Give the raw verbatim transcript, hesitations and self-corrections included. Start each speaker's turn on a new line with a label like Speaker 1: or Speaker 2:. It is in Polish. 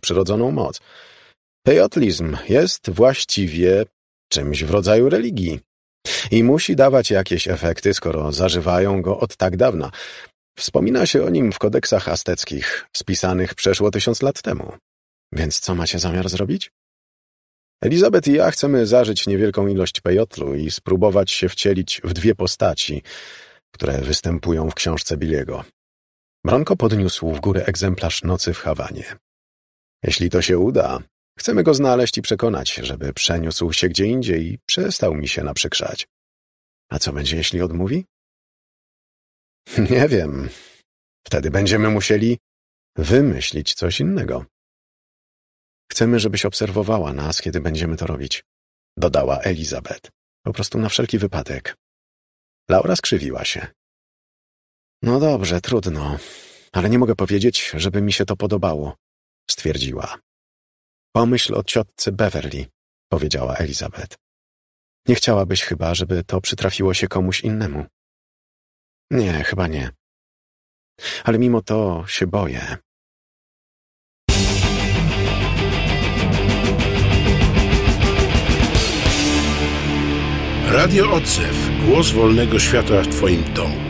Speaker 1: nadprzyrodzoną moc. Pejotlizm jest właściwie czymś w rodzaju religii i musi dawać jakieś efekty, skoro zażywają go od tak dawna. Wspomina się o nim w kodeksach azteckich, spisanych przeszło tysiąc lat temu. Więc co macie zamiar zrobić? Elizabeth i ja chcemy zażyć niewielką ilość pejotlu i spróbować się wcielić w dwie postaci, które występują w książce Billiego. Bronco podniósł w górę egzemplarz Nocy w Hawanie. Jeśli to się uda, chcemy go znaleźć i przekonać, żeby przeniósł się gdzie indziej i przestał mi się naprzykrzać. A co będzie, jeśli odmówi? Nie wiem. Wtedy będziemy musieli wymyślić coś innego. Chcemy, żebyś obserwowała nas, kiedy będziemy to robić, dodała Elizabeth. Po prostu na wszelki wypadek. Laura skrzywiła się. No dobrze, trudno, ale nie mogę powiedzieć, żeby mi się to podobało, stwierdziła. Pomyśl o ciotce Beverly, powiedziała Elizabeth. Nie chciałabyś chyba, żeby to przytrafiło się komuś innemu. Nie, chyba nie. Ale mimo to się boję.
Speaker 2: Radio Odzew. Głos wolnego świata w Twoim domu.